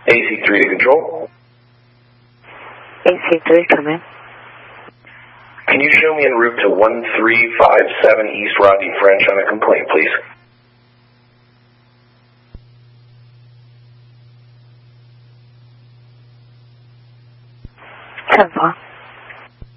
AC3 to control. AC3, come in. Can you show me en route to 1357 East Rodney French on a complaint, please? 10-4.